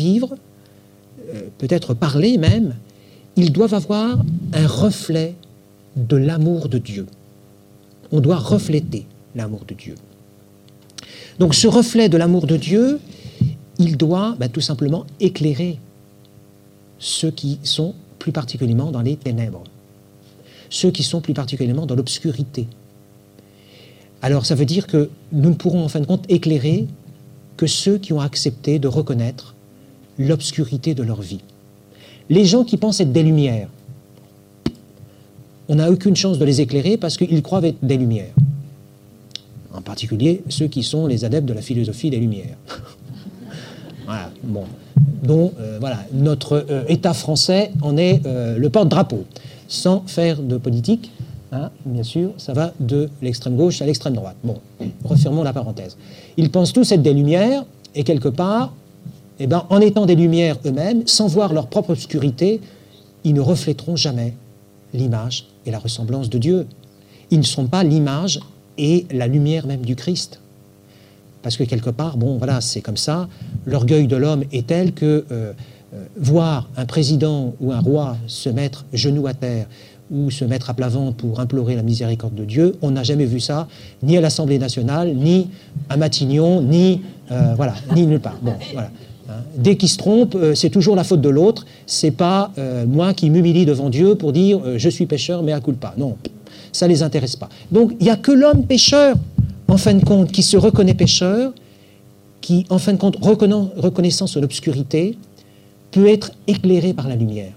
vivre, peut-être parler même, ils doivent avoir un reflet de l'amour de Dieu. On doit refléter l'amour de Dieu. Donc ce reflet de l'amour de Dieu, il doit tout simplement éclairer ceux qui sont plus particulièrement dans les ténèbres, ceux qui sont plus particulièrement dans l'obscurité. Alors ça veut dire que nous ne pourrons en fin de compte éclairer que ceux qui ont accepté de reconnaître l'obscurité de leur vie. Les gens qui pensent être des lumières, on n'a aucune chance de les éclairer parce qu'ils croient être des lumières. En particulier ceux qui sont les adeptes de la philosophie des lumières. Voilà, bon. Donc, voilà, notre État français en est le porte-drapeau. Sans faire de politique, hein, bien sûr, ça va de l'extrême gauche à l'extrême droite. Bon, refermons la parenthèse. Ils pensent tous être des lumières, et quelque part, en étant des lumières eux-mêmes, sans voir leur propre obscurité, ils ne reflèteront jamais l'image et la ressemblance de Dieu. Ils ne seront pas l'image et la lumière même du Christ. Parce que quelque part, bon, voilà, c'est comme ça, l'orgueil de l'homme est tel que voir un président ou un roi se mettre genoux à terre ou se mettre à plat ventre pour implorer la miséricorde de Dieu, on n'a jamais vu ça, ni à l'Assemblée nationale, ni à Matignon, ni nulle part. Bon, voilà. Dès qu'il se trompe, c'est toujours la faute de l'autre, c'est pas moi qui m'humilie devant Dieu pour dire je suis pécheur, mea culpa. Non, ça les intéresse pas. Donc il n'y a que l'homme pécheur, en fin de compte, qui se reconnaît pécheur, qui, en fin de compte, reconnaissant son obscurité, peut être éclairé par la lumière.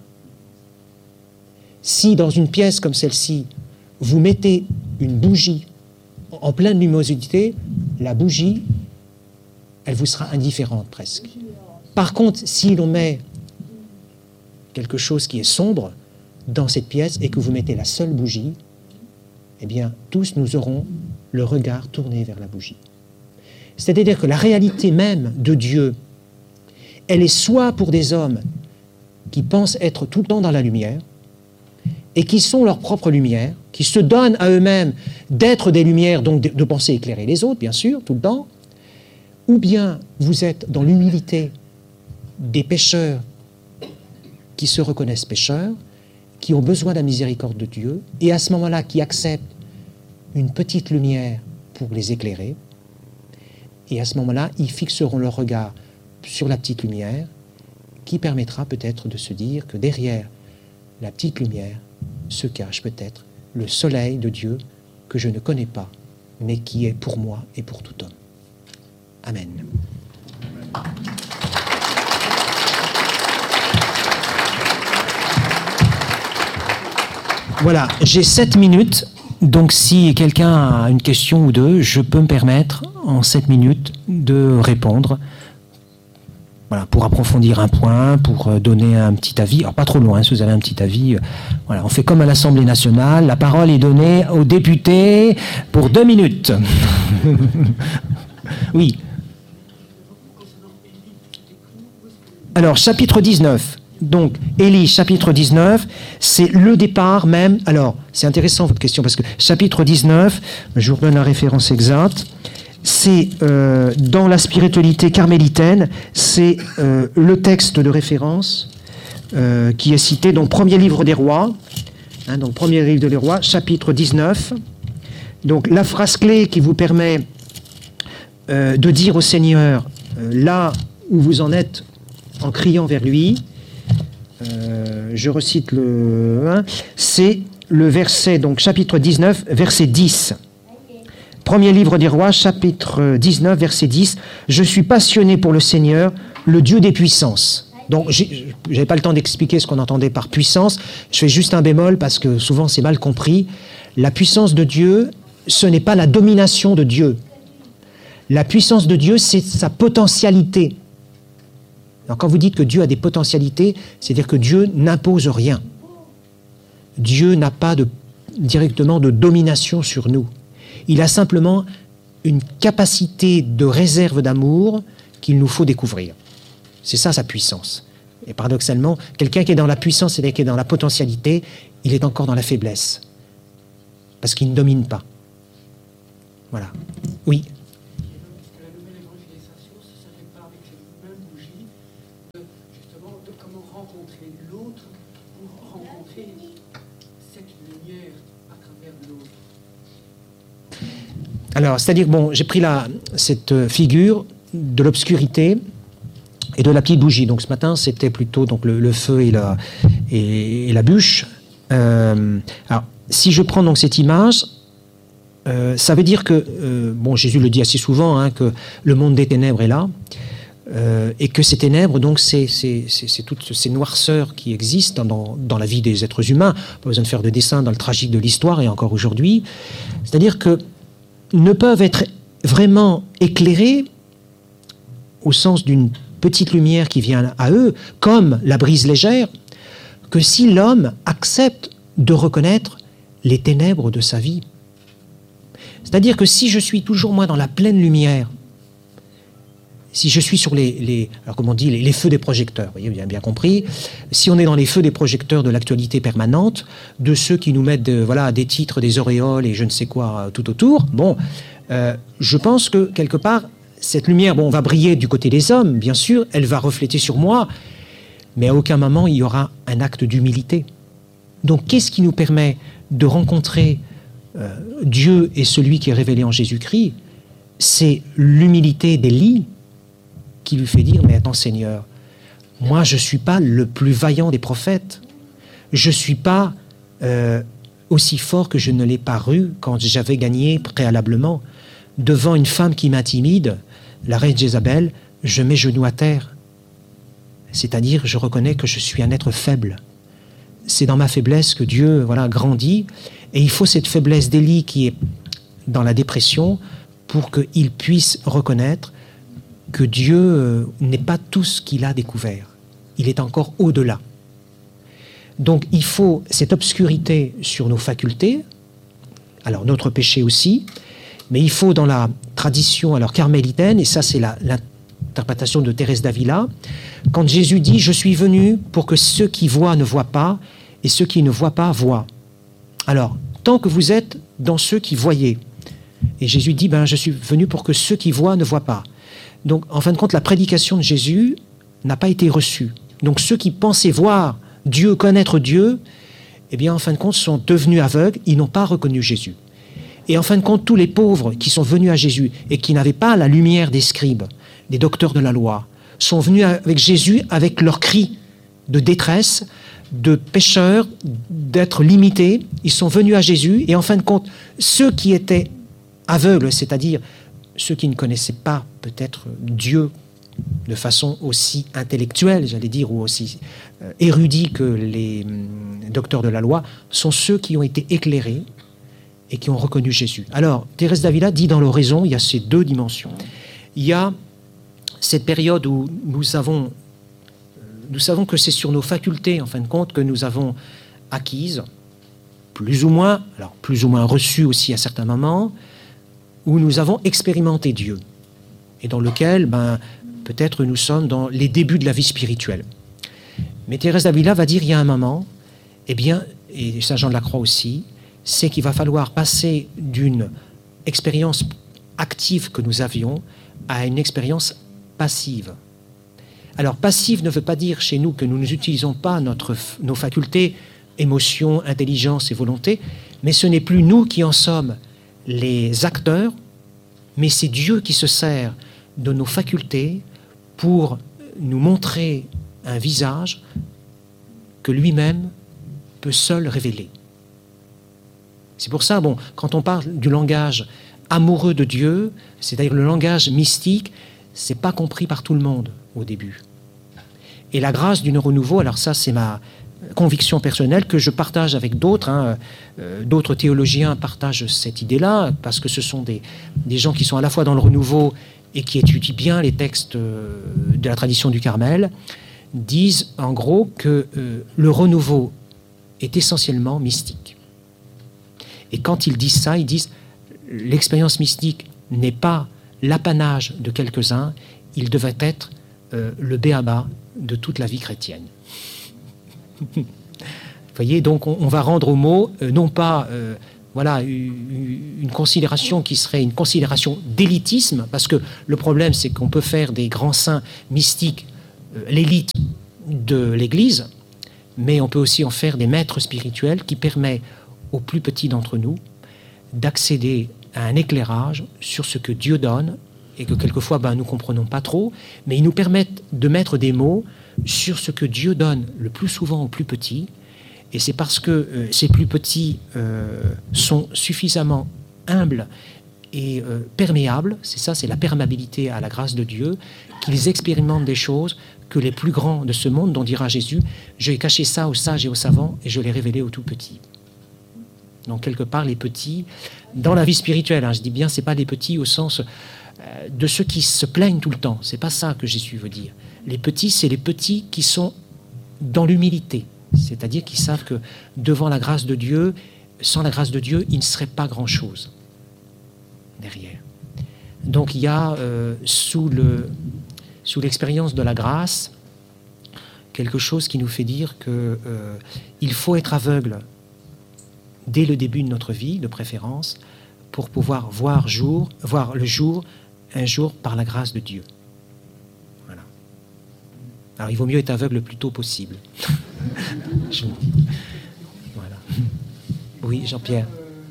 Si dans une pièce comme celle-ci, vous mettez une bougie en pleine luminosité, la bougie, elle vous sera indifférente presque. Par contre, si l'on met quelque chose qui est sombre dans cette pièce et que vous mettez la seule bougie, eh bien, tous nous aurons le regard tourné vers la bougie. C'est-à-dire que la réalité même de Dieu, elle est soit pour des hommes qui pensent être tout le temps dans la lumière et qui sont leur propre lumière, qui se donnent à eux-mêmes d'être des lumières, donc de penser éclairer les autres, bien sûr, tout le temps, ou bien vous êtes dans l'humilité des pécheurs qui se reconnaissent pécheurs, qui ont besoin de la miséricorde de Dieu, et à ce moment-là, qui acceptent une petite lumière pour les éclairer, et à ce moment-là, ils fixeront leur regard sur la petite lumière, qui permettra peut-être de se dire que derrière la petite lumière se cache peut-être le soleil de Dieu que je ne connais pas, mais qui est pour moi et pour tout homme. Amen. Voilà, j'ai 7 minutes, donc si quelqu'un a une question ou deux, je peux me permettre en 7 minutes de répondre. Voilà, pour approfondir un point, pour donner un petit avis. Alors pas trop loin, si vous avez un petit avis. Voilà, on fait comme à l'Assemblée nationale, la parole est donnée aux députés pour 2 minutes. Oui. Alors, chapitre 19. Donc, Élie, chapitre 19, c'est le départ même. Alors, c'est intéressant votre question, parce que chapitre 19, je vous redonne la référence exacte, c'est dans la spiritualité carmélitaine, c'est le texte de référence qui est cité, donc premier livre des rois, donc premier livre des rois, chapitre 19. Donc, la phrase clé qui vous permet de dire au Seigneur, là où vous en êtes, en criant vers lui, je recite c'est le verset, donc chapitre 19, verset 10. Premier livre des rois, chapitre 19, verset 10. Je suis passionné pour le Seigneur, le Dieu des puissances. Donc, je n'avais pas le temps d'expliquer ce qu'on entendait par puissance. Je fais juste un bémol parce que souvent c'est mal compris. La puissance de Dieu, ce n'est pas la domination de Dieu. La puissance de Dieu, c'est sa potentialité. Alors, quand vous dites que Dieu a des potentialités, c'est-à-dire que Dieu n'impose rien. Dieu n'a pas directement de domination sur nous. Il a simplement une capacité de réserve d'amour qu'il nous faut découvrir. C'est ça sa puissance. Et paradoxalement, quelqu'un qui est dans la puissance, c'est-à-dire qui est dans la potentialité, il est encore dans la faiblesse. Parce qu'il ne domine pas. Voilà. Oui. rencontrer l'autre pour rencontrer cette lumière à travers l'autre. Alors, c'est-à-dire, bon, j'ai pris cette figure de l'obscurité et de la petite bougie. Donc ce matin, c'était plutôt donc, le feu et la bûche. Alors, si je prends donc cette image, ça veut dire que, bon, Jésus le dit assez souvent, hein, que le monde des ténèbres est là, et que ces ténèbres, donc, c'est toutes ces noirceurs qui existent dans la vie des êtres humains. Pas besoin de faire de dessin dans le tragique de l'histoire, et encore aujourd'hui. C'est-à-dire que ne peuvent être vraiment éclairés au sens d'une petite lumière qui vient à eux, comme la brise légère, que si l'homme accepte de reconnaître les ténèbres de sa vie. C'est-à-dire que si je suis toujours moi dans la pleine lumière, si je suis sur alors comment on dit, les feux des projecteurs, vous voyez, bien compris, si on est dans les feux des projecteurs de l'actualité permanente, de ceux qui nous mettent voilà, des titres, des auréoles et je ne sais quoi tout autour, bon, je pense que quelque part, cette lumière, bon, va briller du côté des hommes, bien sûr, elle va refléter sur moi, mais à aucun moment il y aura un acte d'humilité. Donc qu'est-ce qui nous permet de rencontrer Dieu et celui qui est révélé en Jésus-Christ? C'est l'humilité d'Élie qui lui fait dire, mais attends Seigneur, moi je ne suis pas le plus vaillant des prophètes, je ne suis pas aussi fort que je ne l'ai paru quand j'avais gagné préalablement. Devant une femme qui m'intimide, la reine Jézabel, je mets genoux à terre. C'est-à-dire, je reconnais que je suis un être faible. C'est dans ma faiblesse que Dieu, voilà, grandit. Et il faut cette faiblesse d'Élie qui est dans la dépression pour qu'il puisse reconnaître que Dieu n'est pas tout ce qu'il a découvert. Il est encore au-delà. Donc, il faut cette obscurité sur nos facultés, alors notre péché aussi, mais il faut dans la tradition alors carmélitaine, et ça c'est l'interprétation de Thérèse d'Avila, quand Jésus dit « Je suis venu pour que ceux qui voient ne voient pas, et ceux qui ne voient pas voient ». Alors, tant que vous êtes dans ceux qui voyaient, et Jésus dit « Je suis venu pour que ceux qui voient ne voient pas ». Donc, en fin de compte, la prédication de Jésus n'a pas été reçue. Donc, ceux qui pensaient voir Dieu, connaître Dieu, eh bien, en fin de compte, sont devenus aveugles, ils n'ont pas reconnu Jésus. Et en fin de compte, tous les pauvres qui sont venus à Jésus et qui n'avaient pas la lumière des scribes, des docteurs de la loi, sont venus avec Jésus avec leurs cris de détresse, de pécheurs, d'être limités. Ils sont venus à Jésus et en fin de compte, ceux qui étaient aveugles, c'est-à-dire ceux qui ne connaissaient pas peut-être Dieu de façon aussi intellectuelle, j'allais dire, ou aussi érudit que les docteurs de la loi, sont ceux qui ont été éclairés et qui ont reconnu Jésus. Alors, Thérèse d'Avila dit dans l'oraison, il y a ces deux dimensions. Il y a cette période où nous savons que c'est sur nos facultés, en fin de compte, que nous avons acquises, plus ou moins reçues aussi à certains moments, où nous avons expérimenté Dieu, et dans lequel, peut-être nous sommes dans les débuts de la vie spirituelle. Mais Thérèse d'Avila va dire, il y a un moment, et Saint Jean de la Croix aussi, c'est qu'il va falloir passer d'une expérience active que nous avions à une expérience passive. Alors, passive ne veut pas dire chez nous que nous n'utilisons pas nos facultés, émotions, intelligence et volonté, mais ce n'est plus nous qui en sommes les acteurs, mais c'est Dieu qui se sert de nos facultés pour nous montrer un visage que lui-même peut seul révéler. C'est pour ça, quand on parle du langage amoureux de Dieu, c'est-à-dire le langage mystique, c'est pas compris par tout le monde au début. Et la grâce du renouveau, alors ça c'est ma conviction personnelle que je partage avec d'autres, d'autres théologiens partagent cette idée-là, parce que ce sont des gens qui sont à la fois dans le renouveau et qui étudient bien les textes de la tradition du Carmel, disent en gros que le renouveau est essentiellement mystique. Et quand ils disent ça, ils disent l'expérience mystique n'est pas l'apanage de quelques-uns, il devait être le b.a.-ba de toute la vie chrétienne. Vous voyez, donc on va rendre au mot non pas une considération qui serait une considération d'élitisme, parce que le problème c'est qu'on peut faire des grands saints mystiques, l'élite, de l'Église, mais on peut aussi en faire des maîtres spirituels qui permettent aux plus petits d'entre nous d'accéder à un éclairage sur ce que Dieu donne et que quelquefois nous ne comprenons pas trop, mais ils nous permettent de mettre des mots sur ce que Dieu donne le plus souvent aux plus petits. Et c'est parce que ces plus petits sont suffisamment humbles et perméables, c'est ça, c'est la perméabilité à la grâce de Dieu, qu'ils expérimentent des choses que les plus grands de ce monde, dont dira Jésus, je vais cacher ça aux sages et aux savants et je l'ai révélé aux tout petits. Donc quelque part, les petits, dans la vie spirituelle, je dis bien, c'est pas les petits au sens de ceux qui se plaignent tout le temps, c'est pas ça que Jésus veut dire. Les petits, c'est les petits qui sont dans l'humilité, c'est-à-dire qui savent que devant la grâce de Dieu, sans la grâce de Dieu, il ne serait pas grand-chose derrière. Donc il y a sous l'expérience de la grâce quelque chose qui nous fait dire qu'il faut être aveugle dès le début de notre vie, de préférence, pour pouvoir voir le jour, un jour par la grâce de Dieu. Voilà. Alors il vaut mieux être aveugle le plus tôt possible. Je vous dis. Voilà. Oui, Jean-Pierre.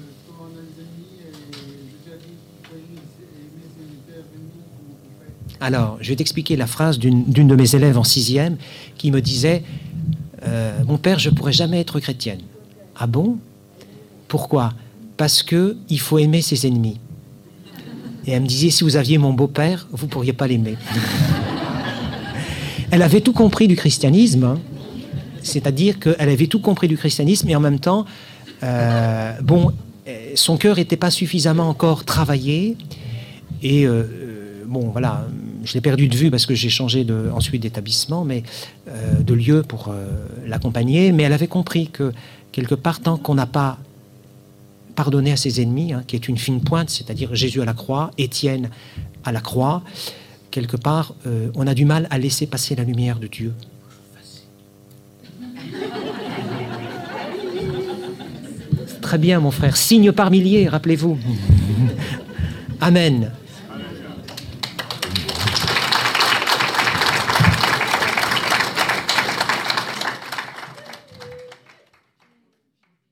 Alors, je vais t'expliquer la phrase d'une de mes élèves en 6e qui me disait « Mon père, je ne pourrais jamais être chrétienne. » Ah bon? Pourquoi? Parce qu'il faut aimer ses ennemis. Et elle me disait « Si vous aviez mon beau-père, vous ne pourriez pas l'aimer. » Elle avait tout compris du christianisme, c'est-à-dire qu'elle avait tout compris du christianisme, et en même temps, son cœur n'était pas suffisamment encore travaillé, et voilà, je l'ai perdu de vue parce que j'ai changé ensuite d'établissement, mais de lieu pour l'accompagner. Mais elle avait compris que quelque part, tant qu'on n'a pas pardonné à ses ennemis, qui est une fine pointe, c'est-à-dire Jésus à la croix, Étienne à la croix, quelque part, on a du mal à laisser passer la lumière de Dieu. Très bien, mon frère. Signe par milliers, rappelez-vous. Amen.